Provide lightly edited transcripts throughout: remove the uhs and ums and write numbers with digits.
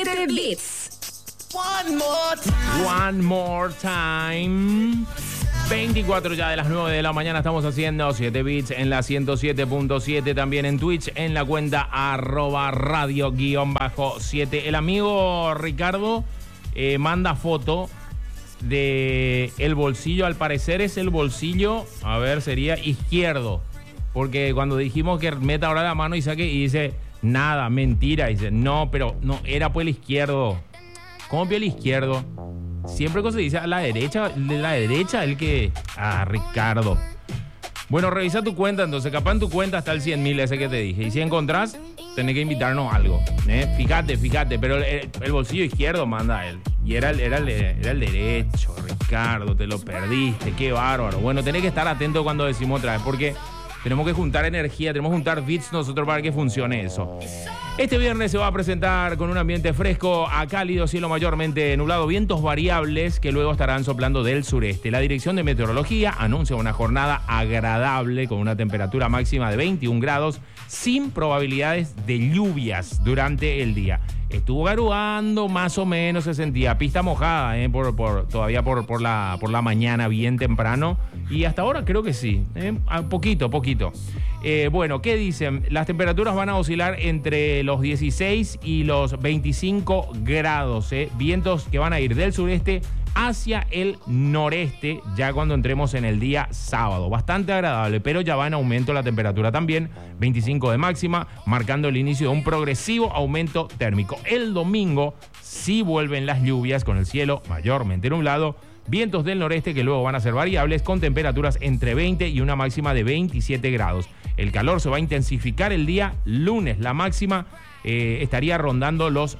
7 Bits. One more time. 24 ya de las 9 de la mañana estamos haciendo 7 Bits en la 107.7, también en Twitch en la cuenta @radio_7. El amigo Ricardo manda foto de el bolsillo, al parecer es el bolsillo, a ver, sería izquierdo, porque cuando dijimos que meta ahora la mano y saque y dice, nada, mentira, dice, no, pero no, era pues el izquierdo. ¿Cómo vio el izquierdo? Siempre que se dice a la derecha, el que... Ah, Ricardo. Bueno, revisa tu cuenta, entonces capaz en tu cuenta está el 100.000 ese que te dije. Y si encontrás, tenés que invitarnos a algo. Fíjate, pero el bolsillo izquierdo manda él. Y era el derecho, Ricardo, te lo perdiste, qué bárbaro. Bueno, tenés que estar atento cuando decimos otra vez, porque tenemos que juntar energía, tenemos que juntar bits nosotros para que funcione eso. Este viernes se va a presentar con un ambiente fresco a cálido, cielo mayormente nublado, vientos variables que luego estarán soplando del sureste. La Dirección de Meteorología anuncia una jornada agradable con una temperatura máxima de 21 grados sin probabilidades de lluvias durante el día. Estuvo garuando, más o menos se sentía pista mojada, todavía por la mañana, bien temprano. Y hasta ahora creo que sí, poquito. Bueno, ¿qué dicen? Las temperaturas van a oscilar entre los 16 y los 25 grados. Vientos que van a ir del sureste hacia el noreste ya cuando entremos en el día sábado. Bastante agradable, pero ya va en aumento la temperatura también. 25 de máxima, marcando el inicio de un progresivo aumento térmico. El domingo sí vuelven las lluvias con el cielo mayormente nublado. Vientos del noreste que luego van a ser variables con temperaturas entre 20 y una máxima de 27 grados. El calor se va a intensificar el día lunes. La máxima estaría rondando los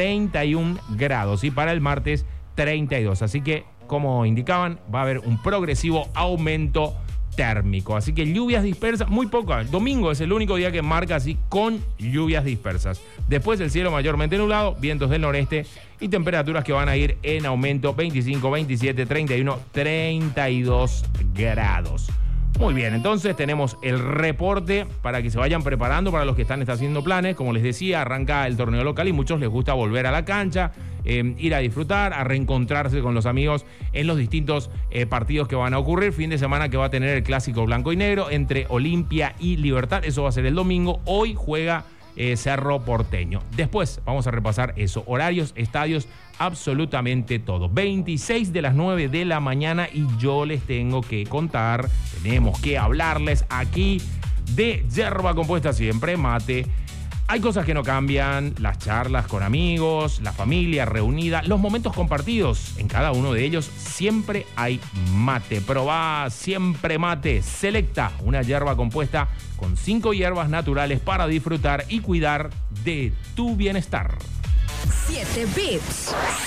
31 grados y para el martes 32. Así que, como indicaban, va a haber un progresivo aumento térmico. Así que lluvias dispersas, muy pocas. El domingo es el único día que marca así con lluvias dispersas. Después el cielo mayormente nublado, vientos del noreste y temperaturas que van a ir en aumento 25, 27, 31, 32 grados. Muy bien, entonces tenemos el reporte para que se vayan preparando para los que están haciendo planes. Como les decía, arranca el torneo local y muchos les gusta volver a la cancha, ir a disfrutar, a reencontrarse con los amigos en los distintos partidos que van a ocurrir. Fin de semana que va a tener el clásico blanco y negro entre Olimpia y Libertad. Eso va a ser el domingo. Hoy juega Cerro Porteño. Después vamos a repasar eso, horarios, estadios, absolutamente todo. 26 de las 9 de la mañana y yo les tengo que contar, tenemos que hablarles aquí de yerba compuesta siempre, mate. Hay cosas que no cambian, las charlas con amigos, la familia reunida, los momentos compartidos. En cada uno de ellos siempre hay mate. Probá siempre mate. Selecta, una yerba compuesta con 5 hierbas naturales para disfrutar y cuidar de tu bienestar. 7 Bits.